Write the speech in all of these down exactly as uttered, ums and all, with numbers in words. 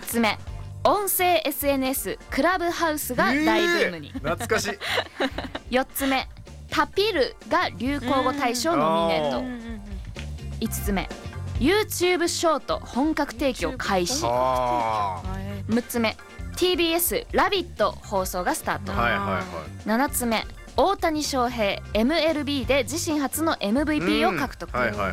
つ目、音声 エスエヌエス クラブハウスが大ブームに、 えー、懐かしい。 よっつめ、タピルが流行語大賞ノミネート。いつつめ、 YouTube ショート本格提供開始。むっつめ、 ティービーエス ラビット放送がスタート。 はいはいはい。 ななつめ、大谷翔平 エムエルビー で自身初の エムブイピー を獲得。 はいはいはい。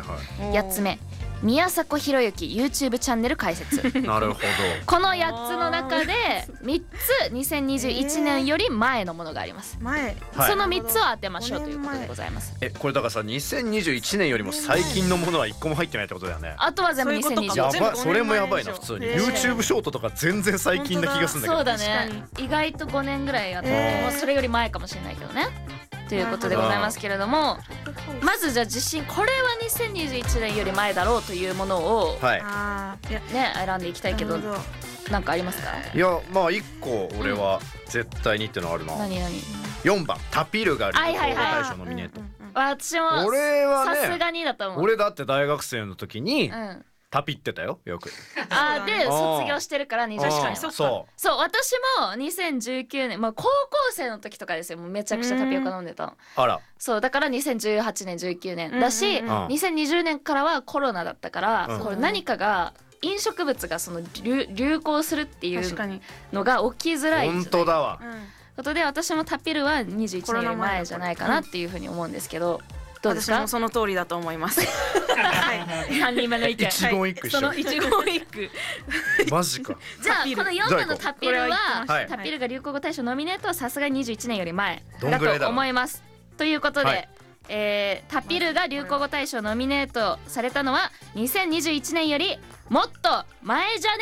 やっつめ、宮迫博之 YouTube チャンネル開設。 なるほど。 このやっつの中でみっつにせんにじゅういちねんより前のものがあります。 前、 はい、 そのみっつを当てましょうということでございます。 え、これだからさ、にせんにじゅういちねんよりも最近のものはいっこも入ってないってことだよね。 あとは全部にせんにじゅういちねん。 やばい、それもやばいな。普通に YouTube ショートとか全然最近な気がするんだけど。 そうだね、意外とごねんぐらいやってて、もうそれより前かもしれないけどねということでございますけれども、まずじゃあ自信、これはにせんにじゅういちねんより前だろうというものをはいね選んでいきたいけど、なんかありますか？ いや、まあいっこ俺は絶対にってのあるな。 何何？ よんばん、タピルが流行語大賞ノミネート。 私も俺はね、 さすがにだと思う。 俺だって大学生の時にうんタピってたよ、よく。 あーで卒業してるからにじゅういちねん。 そうそう、私もにせんじゅうきゅうねん、まあ高校生の時とかですよ。もうめちゃくちゃタピオカ飲んでたの。 あら。 そうだからにせんじゅうはちねんじゅうきゅうねんだし、にせんにじゅうねんからはコロナだったから、これ何かが飲食物がその 流, 流行するっていうのが起きづらい。 本当だわ。 ことで私もタピルはにじゅういちねんより前じゃないかなっていうふうに思うんですけど、どうですか？ 私もその通りだと思います。 さんにんめの意見。 一言一句一緒。 その一言一句。 マジか。 じゃあこのよんばんのタピルは、 はい、 タピルが流行語大賞ノミネートはさすがににじゅういちねんより前だどんぐらいだと思います。ということで、 はい、 えー、タピルが流行語大賞ノミネートされたのはにせんにじゅういちねんよりもっと前じゃね？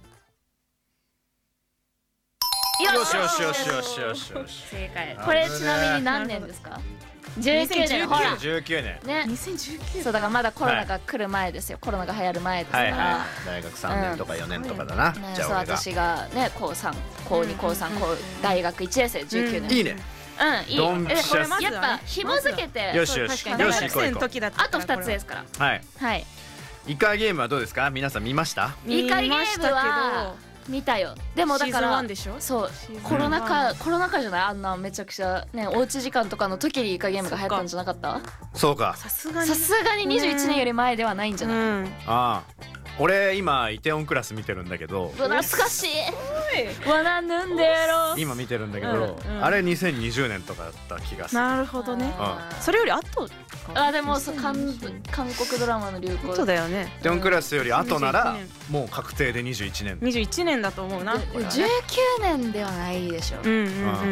よしよしよしよしよしよし。 正解。これちなみに何年ですか？じゅうきゅうねん。ほらじゅうきゅうねんね、 にせんじゅうきゅう。 そうだからまだコロナが来る前ですよ。コロナが流行る前ですから。 はいはい。大学さんねんとかよねんとかだな。 じゃあ私がねこうさん、こうに、こうさん、こう大学いちねん生じゅうきゅうねん。 いいね。 うん、いい。 ドンピシャス。 やっぱ紐付けて。 よしよし。よし行こう行こう。 あとふたつですから。 はいはい。イカゲームはどうですか？皆さん見ました？ イカゲームは見たよ。でもだからそうコロナ禍コロナ禍じゃない、あんなめちゃくちゃねおうち時間とかの時にイカゲームが流行ったんじゃなかった？そうか。さすがにさすがににじゅういちねんより前ではないんじゃない？ああ、俺今イテオンクラス見てるんだけど、懐かしい。わなぬんでやろう。今見てるんだけど、あれにせんにじゅうねんとかだった気がする。なるほどね。それより後あ、でもそう韓韓国ドラマの流行そうだよね。イテオンクラスより後ならもう確定でにじゅういちねん。にじゅういちねんだと思うな。じゅうきゅうねんではないでしょ。うんうんうん。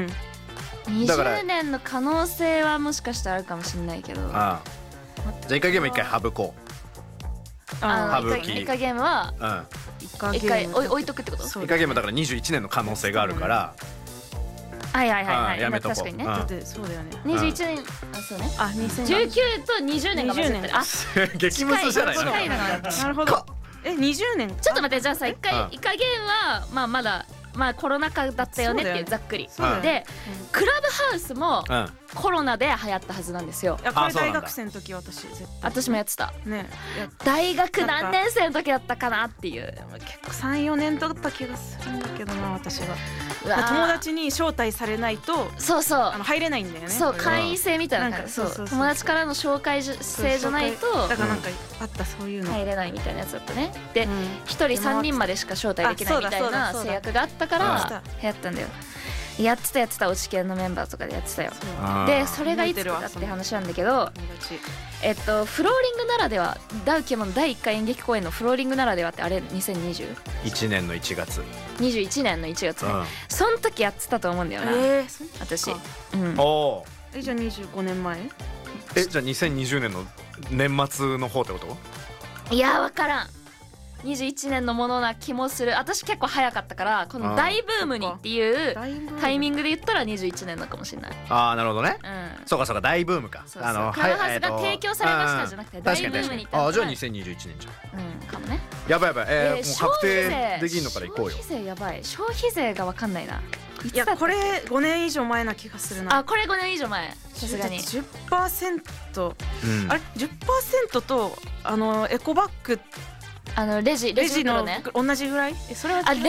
にじゅうねんの可能性はもしかしたらあるかもしれないけど。ああ。じゃあイカゲーム一回省こう。あのイカゲームは一回置いとくってこと？イカゲームだからにじゅういちねんの可能性があるから。はいはいはいはい。やめとこう。確かにね。だってそうだよね。にじゅういちねん、あそうね。あ、にせんじゅうきゅうとにじゅうねんが混ざってる。あ、激ムズじゃないの。なるほど。え、にじゅうねん。ちょっと待って、じゃあさ一回イカゲームはまあまだまあコロナ禍だったよねっていうざっくり。で、クラブハウスもコロナで流行ったはずなんですよ。いや、これ大学生の時私私もやってたね。大学何年生の時だったかなっていう。結構さん、よねんとった気がするんだけどな、私は。友達に招待されないとそうそう入れないんだよね。そう、会員制みたいな感じ。そう友達からの紹介制じゃないとだからなんかあったそういうの入れないみたいなやつだったね。でひとりさんにんまでしか招待できないみたいな制約があったから流行ったんだよ。やってたやってた、落ち研のメンバーとかでやってたよ。でそれがいつだって話なんだけど、えっとフローリングならでは、ダウキモのだいいっかい演劇公演のフローリングならではってあれにせんにじゅういちねんのいちがつにじゅういちねんのいちがつね。そん時やってたと思うんだよな私。おえ、じゃあにじゅうごねんまえ。え、じゃあにせんにじゅうねんの年末の方ってこと？いや分からん。にじゅういちねんのものな気もする。私結構早かったから、この大ブームにっていうタイミングで言ったらにじゅういちねんのかもしれない。ああ、なるほどね。そうかそうか、大ブームか。あのクラブハウスが提供されましたじゃなくて大ブームに。ああ、じゃあにせんにじゅういちねんじゃん。うんかもね。やばいやばい。えー、もう確定できるのからいこうよ。消費税やばい。消費税がわかんないな。いやこれごねん以上前な気がするな。あ、これごねん以上前。さすがに じゅっパーセント、あれ じゅっパーセント とあのエコバッグ、あのレジレジの同じぐらい。それは